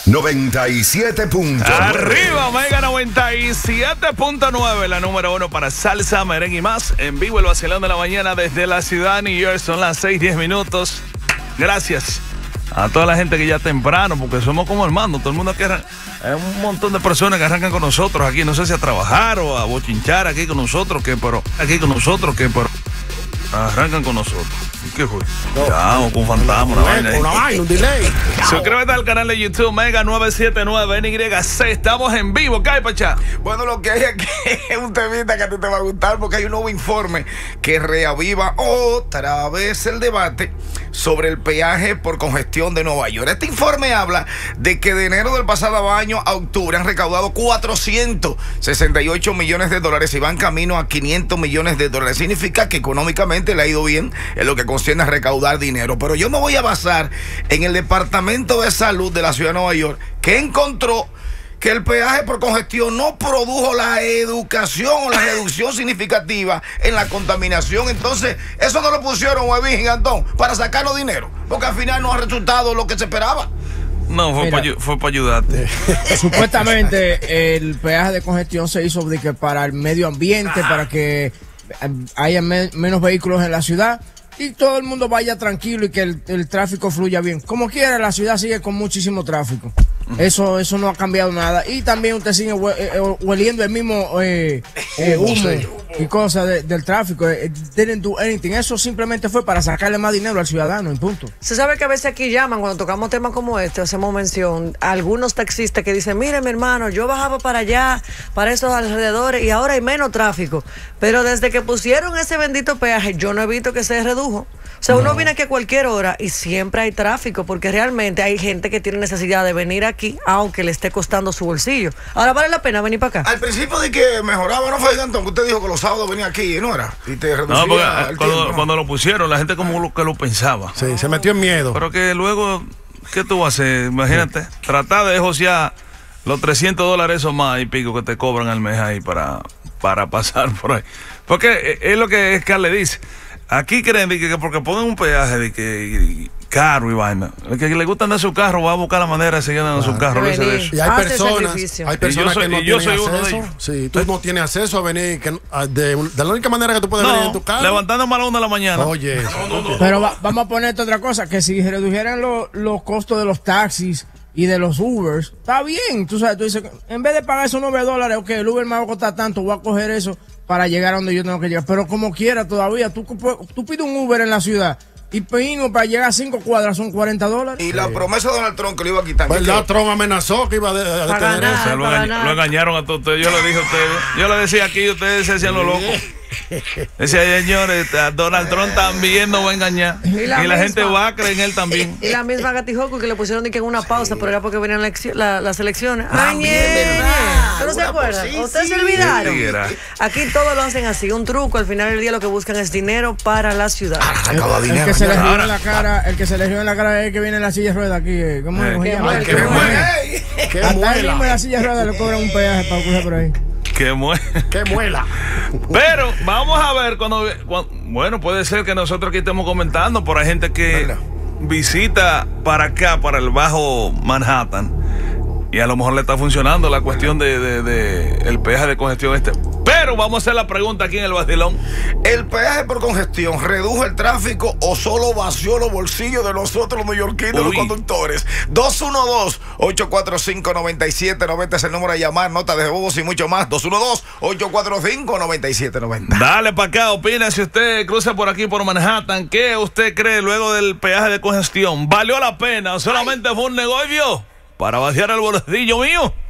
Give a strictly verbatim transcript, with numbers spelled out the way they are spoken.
noventa y siete punto nueve. Arriba, Mega noventa y siete punto nueve, la número uno para salsa, merengue y más. En vivo el vacilón de la mañana desde la ciudad de New York. Son las seis diez minutos. Gracias a toda la gente que ya temprano, porque somos como hermanos. Todo el mundo que arranca, hay un montón de personas que arrancan con nosotros aquí. No sé si a trabajar o a bochinchar aquí con nosotros, que pero aquí con nosotros, que pero arrancan con nosotros. ¿Qué fue? No. Ya, o con fantasma, una vaina ahí. Una vaina, un delay. Suscríbete al canal de YouTube Mega nueve siete nueve N Y C. Estamos en vivo, ¿qué hay, Pachá? Bueno, lo que hay aquí es un temita que a ti te va a gustar porque hay un nuevo informe que reaviva otra vez el debate sobre el peaje por congestión de Nueva York. Este informe habla de que de enero del pasado año a octubre han recaudado cuatrocientos sesenta y ocho millones de dólares y van camino a quinientos millones de dólares. Significa que económicamente le ha ido bien en lo que concierne a recaudar dinero. Pero yo me voy a basar en el Departamento de Salud de la Ciudad de Nueva York, que encontró que el peaje por congestión no produjo la educación o la reducción significativa en la contaminación. Entonces, eso no lo pusieron, Huevín y Antón, para sacarnos dinero, porque al final no ha resultado lo que se esperaba. No, fue para ayudarte. Supuestamente el peaje de congestión se hizo de que para el medio ambiente, ah. para que haya me menos vehículos en la ciudad y todo el mundo vaya tranquilo y que el, el tráfico fluya bien. Como quiera, la ciudad sigue con muchísimo tráfico. Eso eso no ha cambiado nada. Y también usted sigue hueliendo el mismo eh, eh, humo y cosas de, del tráfico. It didn't do anything. Eso simplemente fue para sacarle más dinero al ciudadano, en punto. Se sabe que a veces aquí llaman, cuando tocamos temas como este, hacemos mención a algunos taxistas que dicen, mire mi hermano, yo bajaba para allá, para esos alrededores, y ahora hay menos tráfico. Pero desde que pusieron ese bendito peaje, yo no he visto que se redujo. O sea, no. Uno viene aquí a cualquier hora y siempre hay tráfico, porque realmente hay gente que tiene necesidad de venir aquí, aunque le esté costando su bolsillo. Ahora vale la pena venir para acá. Al principio de que mejoraba, ¿no fue, Antón? Que usted dijo que los sábados venía aquí, ¿no era? Y te reducía no, porque el cuando, tiempo, ¿no? cuando lo pusieron, la gente como lo, que lo pensaba. Sí, se metió en miedo. Pero que luego, ¿qué tú vas a hacer? Imagínate, sí. Tratar de josear los trescientos dólares o más y pico que te cobran al mes ahí para, para pasar por ahí. Porque es lo que Scar le dice. Aquí creen que porque ponen un peaje de que caro y vaina. El que le gusta andar su carro va a buscar la manera de seguir andando claro. su carro. De de eso. Y hay personas, hay personas soy, que no yo tienen soy acceso. Sí, tú no tienes acceso a venir que, de, de la única manera que tú puedes no, venir en tu carro. Levantando a la una de la mañana. Oye. No, no, no. Pero va, vamos a ponerte otra cosa, que si redujeran lo, los costos de los taxis y de los Ubers, está bien. Tú sabes, tú dices, en vez de pagar esos nueve dólares, ok, el Uber me va a costar tanto, voy a coger eso para llegar a donde yo tengo que llegar. Pero como quiera todavía, tú, tú pides un Uber en la ciudad y pedimos para llegar a cinco cuadras son cuarenta dólares. Y la promesa de Donald Trump que lo iba a quitar. ¿Verdad? Trump amenazó que iba a detener eso. O sea, lo, engañ, lo engañaron a todos ustedes. Yo le dije a ustedes. Yo le decía aquí y ustedes se hacían lo loco. Decía, señores, Donald Trump también nos va a engañar. Y la, y la gente va a creer en él también. Y la misma Gatijoco que le pusieron de que en una pausa, sí. Pero era porque venían la, la, las elecciones. También, ¿Tú no se acuerdan? ¿Ustedes se olvidaron? Aquí todo lo hacen así, un truco. Al final del día lo que buscan es dinero para la ciudad. El, el que se le rió en la cara, el que se le rió en la cara es el que viene en la silla de ruedas aquí. ¿Cómo eh, se llama? ¡Qué muela! Hasta él mismo en la silla de ruedas le cobran un peaje para cruzar por ahí. ¡Qué muela! ¡Qué muela! Pero vamos a ver cuando, cuando... Bueno, puede ser que nosotros aquí estemos comentando, pero hay gente que ¿verdad? Visita para acá, para el Bajo Manhattan, y a lo mejor le está funcionando la cuestión de, de, de el peaje de congestión este. Pero vamos a hacer la pregunta aquí en el vacilón. ¿El peaje por congestión redujo el tráfico o solo vació los bolsillos de nosotros los neoyorquinos, los conductores? dos uno dos, ocho cuatro cinco, nueve siete nueve cero es el número a llamar, nota de voz y mucho más. dos uno dos, ocho cuatro cinco, nueve siete nueve cero. Dale para acá, opina si usted cruza por aquí por Manhattan. ¿Qué usted cree luego del peaje de congestión? ¿Valió la pena o solamente fue un negocio para vaciar el bolsillo mío?